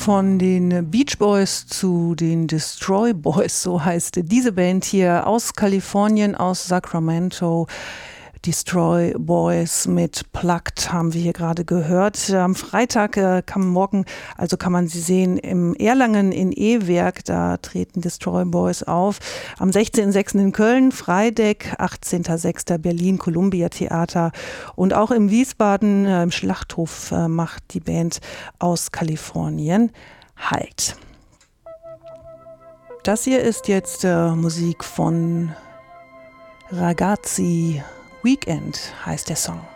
von den Beach Boys zu den Destroy Boys, so heißt diese Band hier aus Kalifornien, aus Sacramento. Destroy Boys mit Plugged haben wir hier gerade gehört. Am Freitag kann man sie sehen im Erlangen in E-Werk, da treten Destroy Boys auf. Am 16.06. in Köln, Freideck, 18.06. Berlin, Columbia Theater und auch im Wiesbaden, im Schlachthof macht die Band aus Kalifornien Halt. Das hier ist jetzt Musik von Ragazzi. Weekend heißt der Song.